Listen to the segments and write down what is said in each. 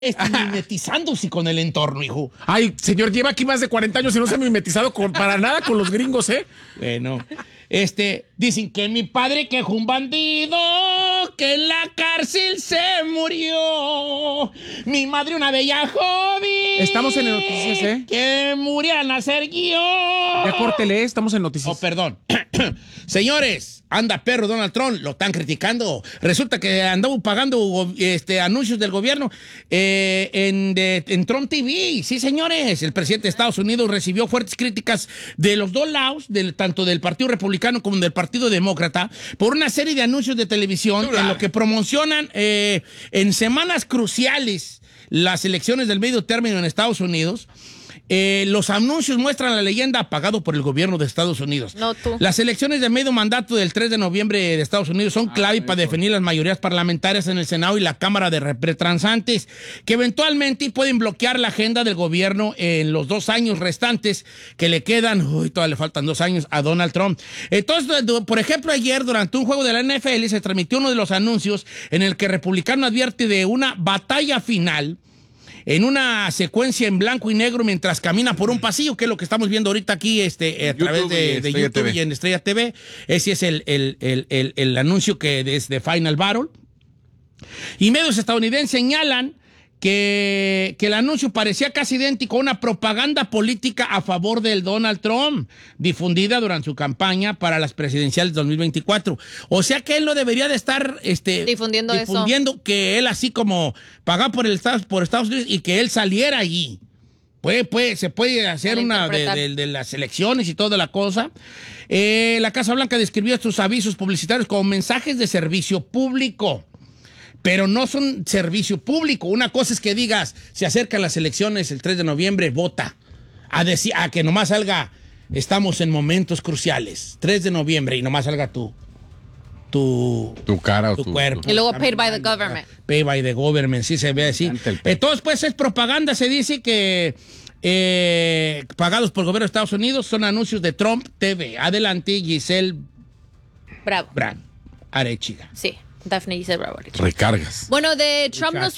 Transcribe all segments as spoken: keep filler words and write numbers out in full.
Este, mimetizándose con el entorno, hijo. Ay, señor, lleva aquí más de cuarenta años y no se ha mimetizado con, para nada con los gringos, ¿eh? Bueno, este, dicen que mi padre que fue un bandido, que en la cárcel se murió. Mi madre una bella joven. Estamos en noticias, ¿eh? Que murió al nacer yo. Ya córtele, estamos en noticias. Oh, perdón. Señores, anda perro Donald Trump, lo están criticando. Resulta que andaba pagando este, anuncios del gobierno eh, en, de, en Trump T V. Sí, señores, el presidente de Estados Unidos recibió fuertes críticas de los dos lados, del, tanto del Partido Republicano como del Partido Demócrata, por una serie de anuncios de televisión en lo que promocionan eh, en semanas cruciales las elecciones del medio término en Estados Unidos. Eh, los anuncios muestran la leyenda pagado por el gobierno de Estados Unidos. No tú. Las elecciones de medio mandato del tres de noviembre de Estados Unidos son clave ah, para definir las mayorías parlamentarias en el Senado y la Cámara de Representantes, que eventualmente pueden bloquear la agenda del gobierno en los dos años restantes que le quedan. Uy, todavía le faltan dos años a Donald Trump. Entonces, por ejemplo, ayer durante un juego de la N F L se transmitió uno de los anuncios en el que el republicano advierte de una batalla final en una secuencia en blanco y negro mientras camina por un pasillo, que es lo que estamos viendo ahorita aquí este, a través de, de YouTube T V. Y en Estrella T V. Ese es el, el, el, el, el anuncio que es de Final Battle. Y medios estadounidenses señalan que, que el anuncio parecía casi idéntico a una propaganda política a favor del Donald Trump, difundida durante su campaña para las presidenciales dos mil veinticuatro. O sea que él no debería de estar este, difundiendo, difundiendo eso. Que él así como pagaba por, el, por Estados Unidos y que él saliera allí. Puede, puede, se puede hacer una de, de, de las elecciones y toda la cosa. Eh, la Casa Blanca describió estos avisos publicitarios como mensajes de servicio público. Pero no son servicio público. Una cosa es que digas, se acercan las elecciones el tres de noviembre, vota. A, decir, a que nomás salga, estamos en momentos cruciales. tres de noviembre y nomás salga tú. Tu, tu cara tu o tu cuerpo. Y luego paid by the government. Paid by the government, sí se ve así. Entonces, pues es propaganda. Se dice que eh, pagados por el gobierno de Estados Unidos son anuncios de Trump T V. Adelante, Giselle Bravo. Brand Arechiga. Sí. Daphne dice bravo. Recargas. Bueno, de Trump nos...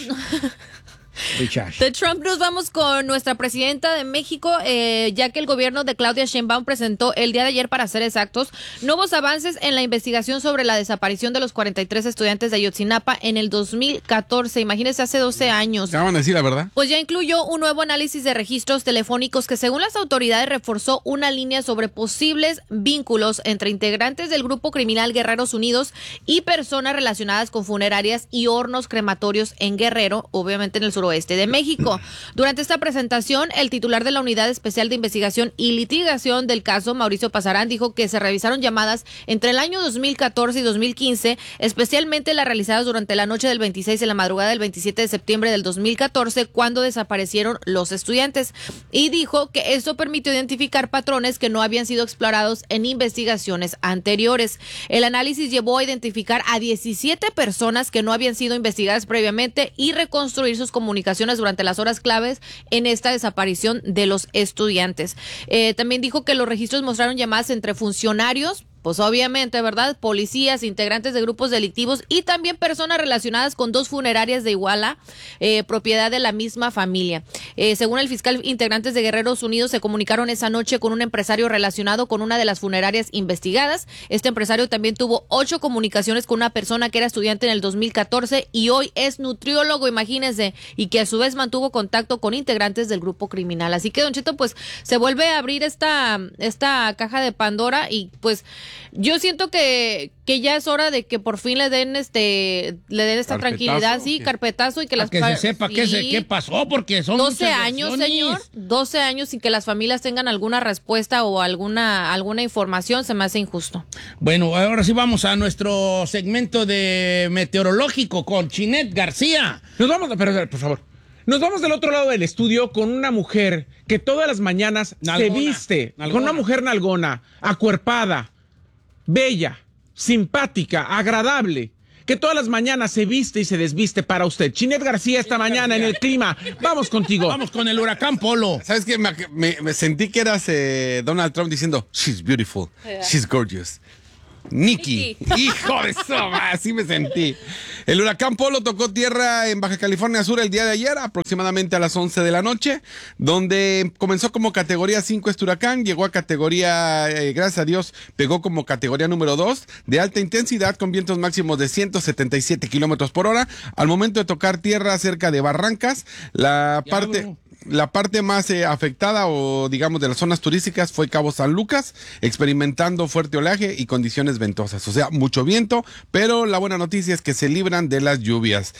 De Trump nos vamos con nuestra presidenta de México, eh, ya que el gobierno de Claudia Sheinbaum presentó el día de ayer, para ser exactos, nuevos avances en la investigación sobre la desaparición de los cuarenta y tres estudiantes de Ayotzinapa en el dos mil catorce. Imagínense, hace doce años. ¿Te van a decir la verdad? Pues ya incluyó un nuevo análisis de registros telefónicos que, según las autoridades, reforzó una línea sobre posibles vínculos entre integrantes del grupo criminal Guerreros Unidos y personas relacionadas con funerarias y hornos crematorios en Guerrero, obviamente en el sur oeste de México. Durante esta presentación, el titular de la Unidad Especial de Investigación y Litigación del caso, Mauricio Pasarán, dijo que se revisaron llamadas entre el año dos mil catorce y dos mil quince, especialmente las realizadas durante la noche del veintiséis y la madrugada del veintisiete de septiembre del dos mil catorce, cuando desaparecieron los estudiantes. Y dijo que esto permitió identificar patrones que no habían sido explorados en investigaciones anteriores. El análisis llevó a identificar a diecisiete personas que no habían sido investigadas previamente y reconstruir sus comunicaciones durante las horas claves en esta desaparición de los estudiantes. Eh, también dijo que los registros mostraron llamadas entre funcionarios, pues obviamente, ¿verdad?, policías, integrantes de grupos delictivos y también personas relacionadas con dos funerarias de Iguala, eh, propiedad de la misma familia. Eh, según el fiscal, integrantes de Guerreros Unidos se comunicaron esa noche con un empresario relacionado con una de las funerarias investigadas. Este empresario también tuvo ocho comunicaciones con una persona que era estudiante en el dos mil catorce y hoy es nutriólogo, imagínense, y que a su vez mantuvo contacto con integrantes del grupo criminal. Así que, Don Cheto, pues se vuelve a abrir esta, esta caja de Pandora y pues yo siento que, que ya es hora de que por fin le den este le den esta tranquilidad, sí, carpetazo, y que las que se sepa sí. qué, se, qué pasó, porque son doce años, señor, doce años sin que las familias tengan alguna respuesta o alguna alguna información. Se me hace injusto. Bueno, ahora sí vamos a nuestro segmento de meteorológico con Chinet García. Nos vamos, pero, por favor. Nos vamos del otro lado del estudio con una mujer que todas las mañanas nalgona, se viste, nalgona. Con una mujer nalgona, acuerpada, bella, simpática, agradable, que todas las mañanas se viste y se desviste para usted. Chinet García esta Chinet mañana García. En el clima. Vamos contigo. Vamos con el huracán Polo. ¿Sabes qué? Me, me, me sentí que eras eh, Donald Trump diciendo, she's beautiful, yeah. she's gorgeous. Nicky. Hijo de eso, así me sentí. El huracán Polo tocó tierra en Baja California Sur el día de ayer, aproximadamente a las once de la noche, donde comenzó como categoría cinco este huracán, llegó a categoría, eh, gracias a Dios, pegó como categoría número dos, de alta intensidad con vientos máximos de ciento setenta y siete kilómetros por hora. Al momento de tocar tierra cerca de Barrancas, la parte... Diablo. La parte más eh, afectada o digamos de las zonas turísticas fue Cabo San Lucas, experimentando fuerte oleaje y condiciones ventosas, o sea, mucho viento, pero la buena noticia es que se libran de las lluvias.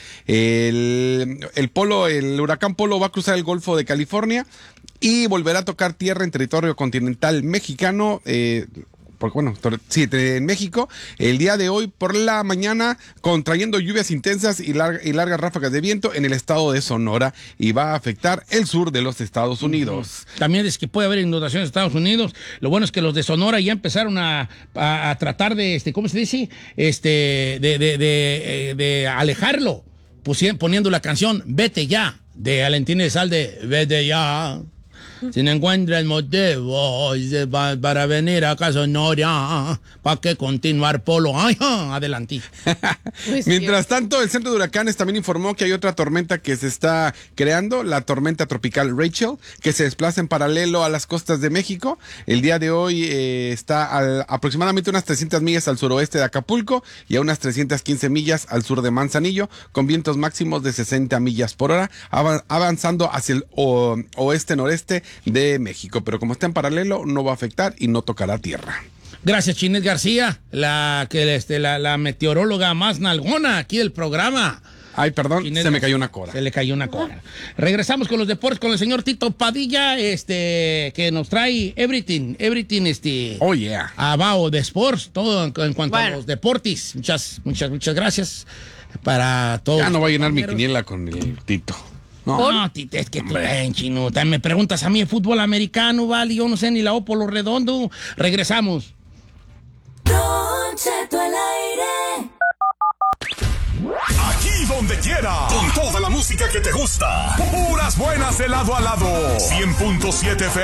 El, el polo, el huracán Polo va a cruzar el Golfo de California y volverá a tocar tierra en territorio continental mexicano, eh, porque bueno, sí, en México, el día de hoy por la mañana, contrayendo lluvias intensas y, larga, y largas ráfagas de viento en el estado de Sonora, y va a afectar el sur de los Estados Unidos. También es que puede haber inundaciones en Estados Unidos. Lo bueno es que los de Sonora ya empezaron a, a, a tratar de, este, ¿cómo se dice? Este, de, de, de, de alejarlo, poniendo la canción Vete Ya, de Valentín Elizalde, Vete Ya. Si no encuentra el motivo para venir acá a Sonora, ¿para qué continuar, Polo? Ay, adelante. Mientras tanto, el centro de huracanes también informó que hay otra tormenta que se está creando, la tormenta tropical Rachel, que se desplaza en paralelo a las costas de México. El día de hoy eh, está a aproximadamente unas trescientas millas al suroeste de Acapulco y a unas trescientas quince millas al sur de Manzanillo, con vientos máximos de sesenta millas por hora, av- avanzando hacia el o- oeste-noreste de México, pero como está en paralelo no va a afectar y no tocará tierra. Gracias, Chinés García, la, que, este, la, la meteoróloga más nalgona aquí del programa. Ay, perdón, Chinés se me García. cayó una cora. Se le cayó una cora. Regresamos con los deportes con el señor Tito Padilla, este, que nos trae everything, everything, este, Oh, yeah. abajo de sports, todo en, en cuanto Bueno. a los deportes. Muchas, muchas, muchas gracias para todos. Ya no voy a llenar mi compañeros. quiniela con el Tito. No, no, Tito, es que tú, ven, chino, también me preguntas a mí de fútbol americano, vale, yo no sé ni la O por lo redondo. Regresamos. Don Cheto al aire. Aquí donde quiera, con toda la música que te gusta. Puras buenas de lado a lado. cien punto siete F M.